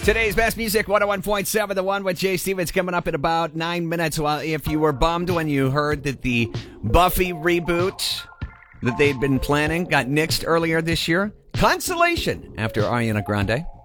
Today's best music, 101.7, The One with Jay Stevens, coming up in about 9 minutes. Well, if you were bummed when you heard that the Buffy reboot that they'd been planning got nixed earlier this year, consolation after Ariana Grande